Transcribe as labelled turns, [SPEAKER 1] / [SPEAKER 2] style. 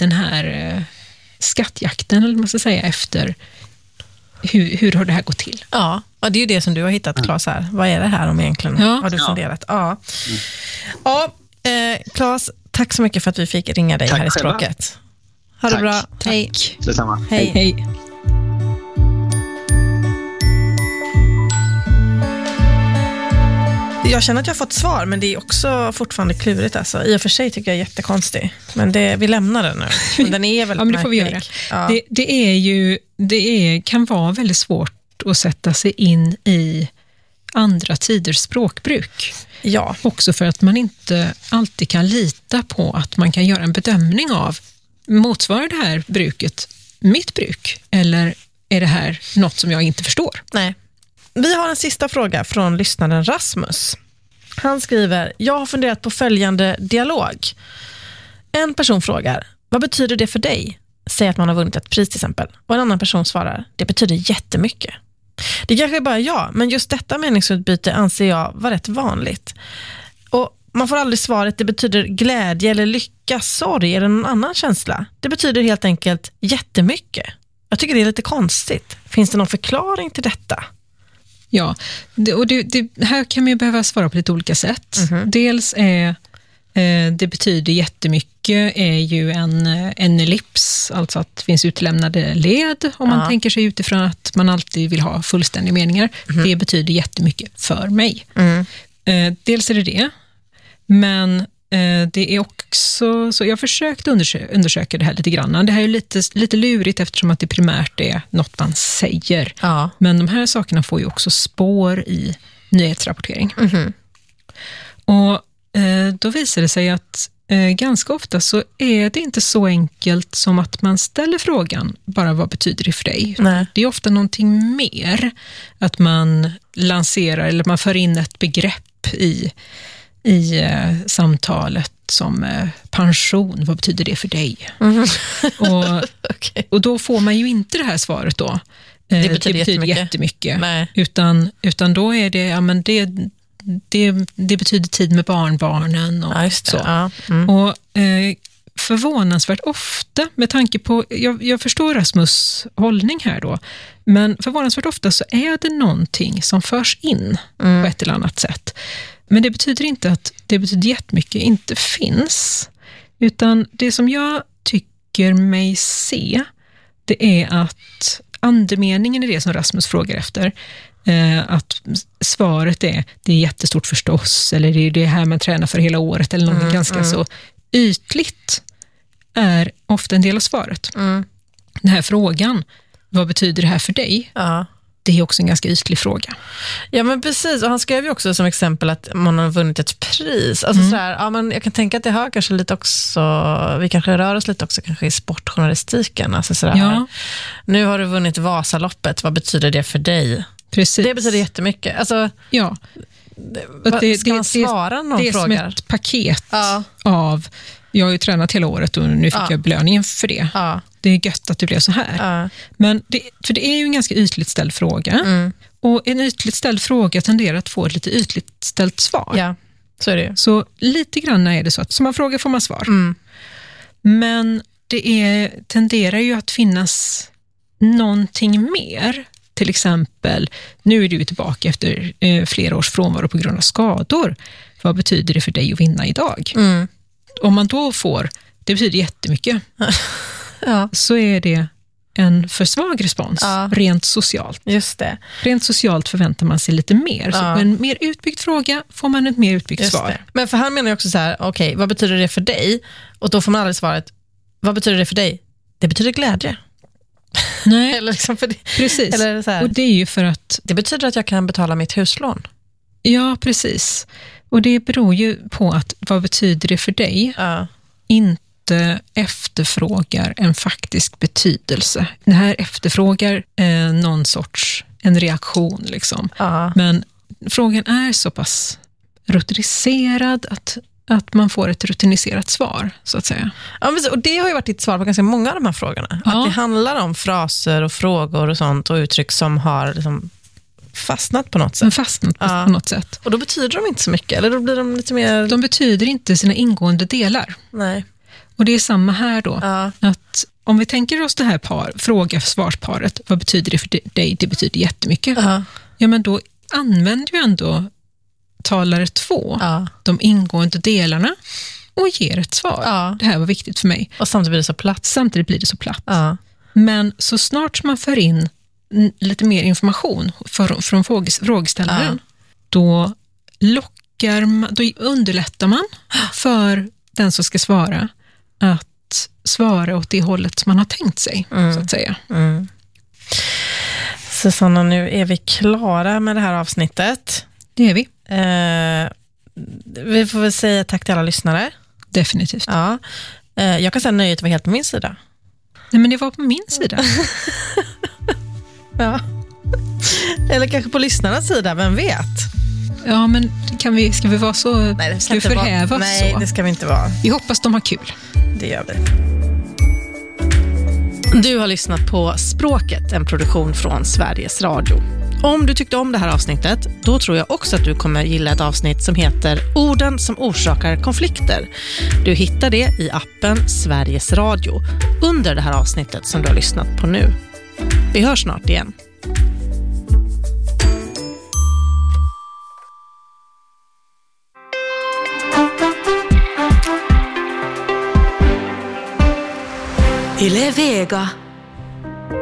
[SPEAKER 1] den här skattjakten, eller man ska säga, efter hur har det här gått till?
[SPEAKER 2] Ja, och det är ju det som du har hittat, Claes, här. Vad är det här om egentligen? Har du funderat? Ja. Claes, tack så mycket för att vi fick ringa dig här i Språket. Ha det bra. Hej.
[SPEAKER 3] Detsamma.
[SPEAKER 1] Hej.
[SPEAKER 2] Jag känner att jag har fått svar, men det är också fortfarande klurigt. Alltså. I och för sig tycker jag är jättekonstig. Men vi lämnar den nu. Men den är väldigt
[SPEAKER 1] men det får vi göra. Ja. Det kan vara väldigt svårt att sätta sig in i andra tiders språkbruk.
[SPEAKER 2] Ja.
[SPEAKER 1] Också för att man inte alltid kan lita på att man kan göra en bedömning av, motsvarar det här bruket mitt bruk? Eller är det här något som jag inte förstår?
[SPEAKER 2] Nej. Vi har en sista fråga från lyssnaren Rasmus. Han skriver: jag har funderat på följande dialog. En person frågar: vad betyder det för dig? Säg att man har vunnit ett pris till exempel. Och en annan person svarar: det betyder jättemycket. Det kanske är bara jag, men just detta meningsutbyte anser jag var rätt vanligt. Och man får aldrig svaret det betyder glädje eller lycka, sorg eller någon annan känsla. Det betyder helt enkelt jättemycket. Jag tycker det är lite konstigt. Finns det någon förklaring till detta?
[SPEAKER 1] Ja, det här kan man ju behöva svara på lite olika sätt. Dels är det betyder jättemycket är ju en ellips, alltså att det finns utlämnade led om man tänker sig utifrån att man alltid vill ha fullständiga meningar. Det betyder jättemycket för mig. Dels är det, men det är också, så jag har försökt undersöka det här lite grann. Det här är lite lurigt eftersom att det primärt är något man säger. Ja. Men de här sakerna får ju också spår i nyhetsrapportering. Och då visar det sig att ganska ofta så är det inte så enkelt som att man ställer frågan bara vad betyder det för dig? Nej. Det är ofta någonting mer, att man lanserar eller man för in ett begrepp i samtalet som pension, vad betyder det för dig? Och då får man ju inte det här svaret då. Det betyder jättemycket. Utan då är det, ja, men det betyder tid med barnbarnen och så. Ja. Och förvånansvärt ofta, med tanke på, jag förstår Rasmus hållning här då, men förvånansvärt ofta så är det någonting som förs in på ett eller annat sätt. Men det betyder inte att det betyder jättemycket inte finns. Utan det som jag tycker mig se, det är att andemeningen är det som Rasmus frågar efter. Att svaret är, det är jättestort förstås, eller det är det här man tränar för hela året, eller något ganska så ytligt, är ofta en del av svaret. Den här frågan, vad betyder det här för dig? Ja. Det är också en ganska ytlig fråga.
[SPEAKER 2] Ja, men precis. Och han skrev ju också som exempel att man har vunnit ett pris. Alltså sådär, ja, men jag kan tänka att det hör kanske lite också, vi kanske rör oss lite också kanske i sportjournalistiken. Alltså sådär, ja. Nu har du vunnit Vasaloppet, vad betyder det för dig? Precis. Det betyder jättemycket. Alltså, ja. Ska man svara någon fråga?
[SPEAKER 1] Det är som ett paket av, jag har ju tränat hela året och nu fick jag belöningen för det. Ja. Det är gött att det blev så här. Men för det är ju en ganska ytligt ställd fråga. Och en ytligt ställd fråga tenderar att få ett lite ytligt ställt svar.
[SPEAKER 2] Ja, så är det.
[SPEAKER 1] Så lite grann är det så att som man frågar får man svar. Men det tenderar ju att finnas någonting mer. Till exempel, nu är du tillbaka efter flera års frånvaro på grund av skador. Vad betyder det för dig att vinna idag? Om man då får, det betyder jättemycket. Så är det en för svag respons, rent socialt.
[SPEAKER 2] Just det.
[SPEAKER 1] Rent socialt förväntar man sig lite mer. Så på en mer utbyggd fråga får man ett mer utbyggt svar. Det.
[SPEAKER 2] Men för han menar ju också så här, okej, vad betyder det för dig? Och då får man aldrig svaret, vad betyder det för dig? Det betyder glädje.
[SPEAKER 1] Nej,
[SPEAKER 2] eller liksom för det.
[SPEAKER 1] Precis.
[SPEAKER 2] Eller så här,
[SPEAKER 1] och det är ju för att...
[SPEAKER 2] Det betyder att jag kan betala mitt huslån.
[SPEAKER 1] Ja, precis. Och det beror ju på att vad betyder det för dig? Inte efterfrågar en faktisk betydelse. Det här efterfrågar någon sorts en reaktion liksom. Men frågan är så pass rutiniserad att man får ett rutiniserat svar, så att säga.
[SPEAKER 2] Ja, och det har ju varit ditt svar på ganska många av de här frågorna. Att det handlar om fraser och frågor och sånt och uttryck som har liksom fastnat på något sätt.
[SPEAKER 1] På något sätt.
[SPEAKER 2] Och då betyder de inte så mycket, eller då blir de lite mer...
[SPEAKER 1] De betyder inte sina ingående delar.
[SPEAKER 2] Nej.
[SPEAKER 1] Och det är samma här då. Att om vi tänker oss det här fråga-svarsparet, vad betyder det för dig? Det betyder jättemycket. Ja, men då använder ju ändå talare 2 de ingående delarna och ger ett svar. Det här var viktigt för mig.
[SPEAKER 2] Och samtidigt blir det så platt.
[SPEAKER 1] Men så snart som man för in lite mer information från frågeställaren, då underlättar man för den som ska svara att svara åt det hållet som man har tänkt sig, så att säga.
[SPEAKER 2] Susanna, nu är vi klara med det här avsnittet.
[SPEAKER 1] Det är vi.
[SPEAKER 2] Vi får väl säga tack till alla lyssnare.
[SPEAKER 1] Definitivt.
[SPEAKER 2] Ja. Jag kan säga nöjet var helt på min sida.
[SPEAKER 1] Nej, men det var på min sida.
[SPEAKER 2] Ja. Eller kanske på lyssnarnas sida, vem vet?
[SPEAKER 1] Ja, men ska vi vara så?
[SPEAKER 2] Nej,
[SPEAKER 1] ska vi förhäva oss så?
[SPEAKER 2] Nej, det ska vi inte vara.
[SPEAKER 1] Vi hoppas de har kul.
[SPEAKER 2] Det gör vi. Du har lyssnat på Språket, en produktion från Sveriges Radio. Om du tyckte om det här avsnittet, då tror jag också att du kommer gilla ett avsnitt som heter Orden som orsakar konflikter. Du hittar det i appen Sveriges Radio under det här avsnittet som du har lyssnat på nu. Vi hörs snart igen.
[SPEAKER 3] Yle Vega.